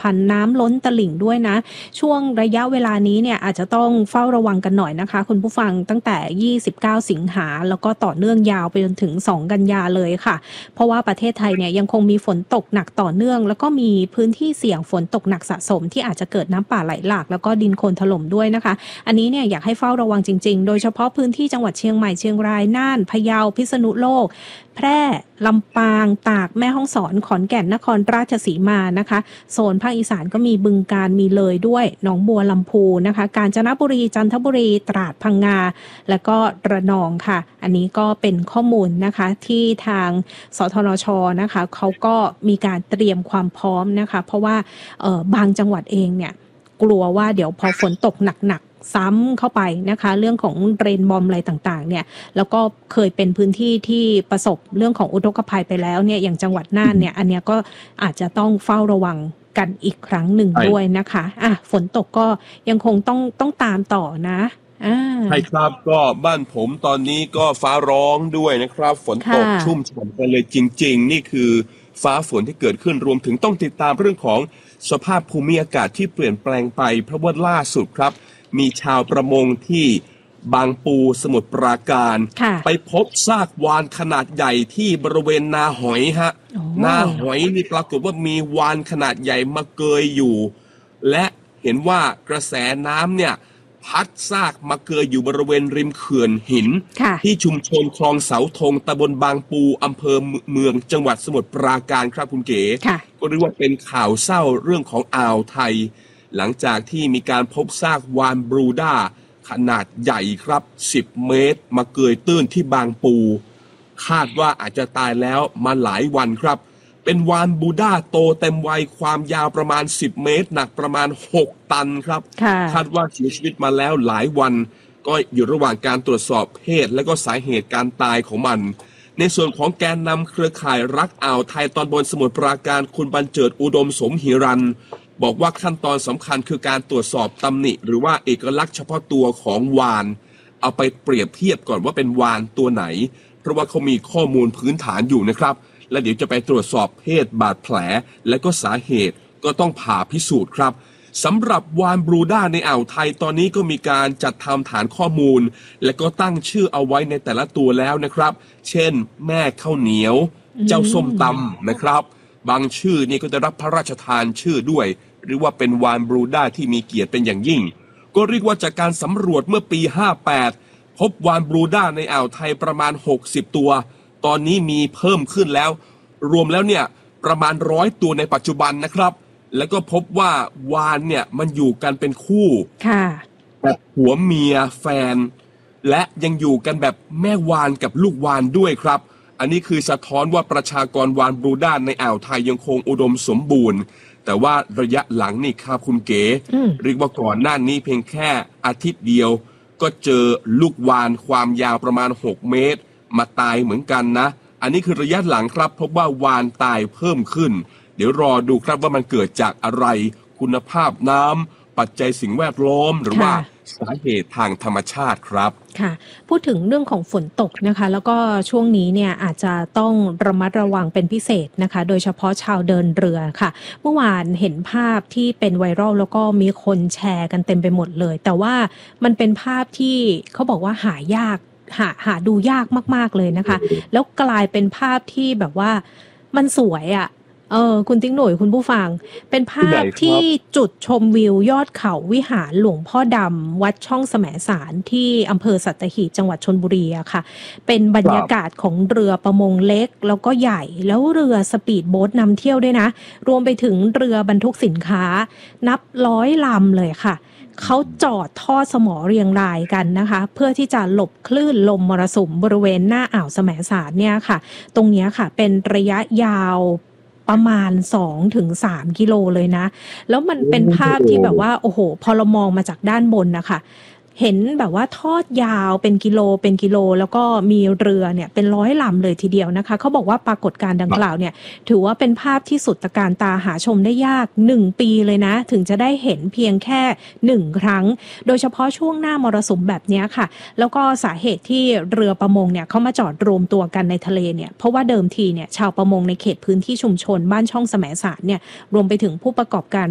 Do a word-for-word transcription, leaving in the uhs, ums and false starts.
ภัณฑ์น้ำล้นตลิ่งด้วยนะช่วงระยะเวลานี้เนี่ยอาจจะต้องเฝ้าระวังกันหน่อยนะคะคุณผู้ฟังตั้งแต่ยี่สิบเก้าสิงหาแล้วก็ต่อเนื่องยาวไปจนถึงสองกันยาเลยค่ะเพราะว่าประเทศไทยเนี่ยยังคงมีฝนตกหนักต่อเนื่องแล้วก็มีพื้นที่เสี่ยงฝนตกหนักสะสมที่อาจจะเกิดน้ำป่าไหลหลากแล้วก็ดินโคลนถล่มด้วยนะคะอันนี้เนี่ยอยากให้เฝ้าระวังจริงๆโดยเฉพาะพื้นที่จังหวัดเชียงใหม่เชียงรายน่านพะเยาพิษณุโลกแพร่ลำปางตากแม่ฮ่องสอนขอนแก่นนครราชสีมานะคะโซนภาคอีสานก็มีบึงกาฬมีเลยด้วยหนองบัวลำพูนะคะกาญจนบุรีจันทบุรีตราดพังงาและก็ระนองค่ะอันนี้ก็เป็นข้อมูลนะคะที่ทางสทนชนะคะเขาก็มีการเตรียมความพร้อมนะคะเพราะว่าเอ่อบางจังหวัดเองเนี่ยกลัวว่าเดี๋ยวพอฝนตกหนักซ้ำเข้าไปนะคะเรื่องของเรนบอมอะไรต่างๆเนี่ยแล้วก็เคยเป็นพื้นที่ที่ประสบเรื่องของอุทกภัยไปแล้วเนี่ยอย่างจังหวัดน่านเนี่ยอันเนี้ยก็อาจจะต้องเฝ้าระวังกันอีกครั้งหนึ่งด้วยนะคะอ่ะฝนตกก็ยังคงต้องต้องตามต่อนะใช่ครับก็บ้านผมตอนนี้ก็ฟ้าร้องด้วยนะครับฝนตกชุ่มฉ่ำกันเลยจริงๆนี่คือฟ้าฝนที่เกิดขึ้นรวมถึงต้องติดตามเรื่องของสภาพภูมิอากาศที่เปลี่ยนแปลงไปเพราะว่าล่าสุดครับมีชาวประมงที่บางปูสมุทรปราการไปพบซากวาฬขนาดใหญ่ที่บริเวณนาหอยฮะนาหอยนี่ปรากฏว่ามีวาฬขนาดใหญ่มาเกยอยู่และเห็นว่ากระแสน้ำเนี่ยพัดซากมาเกยอยู่บริเวณริมเขื่อนหินที่ชุมชนคลองเสาธงตำบลบางปูอำเภอเมืองจังหวัดสมุทรปราการครับคุณเก๋ก็เรียกว่าเป็นข่าวเศร้าเรื่องของอ่าวไทยหลังจากที่มีการพบซากวาฬบรูด้าขนาดใหญ่ครับสิบเมตรมาเกยตื้นที่บางปูคาดว่าอาจจะตายแล้วมาหลายวันครับเป็นวาฬบรูด้าโตเต็มวัยความยาวประมาณสิบเมตรหนักประมาณหกตันครับคาดว่าเสียชีวิตมาแล้วหลายวันก็อยู่ระหว่างการตรวจสอบเพศและก็สาเหตุการตายของมันในส่วนของแกนนำเครือข่ายรักอ่าวไทยตอนบนสมุทรปราการคุณบรรเจิดอุดมสมหิรันบอกว่าขั้นตอนสำคัญคือการตรวจสอบตำหนิหรือว่าเอกลักษณ์เฉพาะตัวของวาฬเอาไปเปรียบเทียบก่อนว่าเป็นวาฬตัวไหนเพราะว่าเขามีข้อมูลพื้นฐานอยู่นะครับและเดี๋ยวจะไปตรวจสอบเพศบาดแผลและก็สาเหตุก็ต้องผ่าพิสูจน์ครับสำหรับวาฬบรูด้าในอ่าวไทยตอนนี้ก็มีการจัดทำฐานข้อมูลและก็ตั้งชื่อเอาไว้ในแต่ละตัวแล้วนะครับเช่นแม่ข้าวเหนียวเจ้าส้มตำนะครับบางชื่อนี่ก็จะรับพระราชทานชื่อด้วยหรือว่าเป็นวาฬบรูด้าที่มีเกียรติเป็นอย่างยิ่งก็เรียกว่าจากการสำรวจเมื่อปีห้าแปดพบวาฬบรูด้าในอ่าวไทยประมาณหกสิบตัวตอนนี้มีเพิ่มขึ้นแล้วรวมแล้วเนี่ยประมาณร้อยตัวในปัจจุบันนะครับแล้วก็พบว่าวาฬเนี่ยมันอยู่กันเป็นคู่แบบผัวเมียแฟนและยังอยู่กันแบบแม่วาฬกับลูกวาฬด้วยครับอันนี้คือสะท้อนว่าประชากรวาฬบรูด้าในอ่าวไทยยังคงอุดมสมบูรณ์แต่ว่าระยะหลังนี่ครับคุณเก๋เรียกว่าก่อนหน้านี้เพียงแค่อาทิตย์เดียวก็เจอลูกวาฬความยาวประมาณหกเมตรมาตายเหมือนกันนะอันนี้คือระยะหลังครับพบว่าวาฬตายเพิ่มขึ้นเดี๋ยวรอดูครับว่ามันเกิดจากอะไรคุณภาพน้ำปัจจัยสิ่งแวดล้อมหรือว่าสาเหตุทางธรรมชาติครับค่ะพูดถึงเรื่องของฝนตกนะคะแล้วก็ช่วงนี้เนี่ยอาจจะต้องระมัดระวังเป็นพิเศษนะคะโดยเฉพาะชาวเดินเรือค่ะเมื่อวานเห็นภาพที่เป็นไวรัลแล้วก็มีคนแชร์กันเต็มไปหมดเลยแต่ว่ามันเป็นภาพที่เขาบอกว่าหายากหาหาดูยากมากๆเลยนะคะแล้วกลายเป็นภาพที่แบบว่ามันสวยอ่ะเออคุณติ๊งหน่วยคุณผู้ฟังเป็นภาพที่จุดชมวิวยอดเขาวิหารหลวงพ่อดำวัดช่องแสมสารที่อำเภอสัตหีบจังหวัดชลบุรีอะค่ะเป็นบรรยากาศของเรือประมงเล็กแล้วก็ใหญ่แล้วเรือสปีดโบ๊ทนำเที่ยวด้วยนะรวมไปถึงเรือบรรทุกสินค้านับร้อยลำเลยค่ะเขาจอดท่อสมอเรียงรายกันนะคะเพื่อที่จะหลบคลื่นลมมรสุมบริเวณหน้าอ่าวแสมสารเนี่ยค่ะตรงนี้ค่ะเป็นระยะยาวประมาณ สองถึงสาม กิโลเลยนะแล้วมันเป็นภาพที่แบบว่าโอ้โหพอเรามองมาจากด้านบนนะคะเห็นแบบว่าทอดยาวเป็นกิโลเป็นกิโลแล้วก็มีเรือเนี่ยเป็นร้อยลำเลยทีเดียวนะคะเขาบอกว่าปรากฏการณ์ดังกล่าวเนี่ยถือว่าเป็นภาพที่สุดตะการตาหาชมได้ยากหนึ่งปีเลยนะถึงจะได้เห็นเพียงแค่หนึ่งครั้งโดยเฉพาะช่วงหน้ามรสุมแบบนี้ค่ะแล้วก็สาเหตุที่เรือประมงเนี่ยเขามาจอดรวมตัวกันในทะเลเนี่ยเพราะว่าเดิมทีเนี่ยชาวประมงในเขตพื้นที่ชุมชนบ้านช่องแสมสารเนี่ยรวมไปถึงผู้ประกอบการ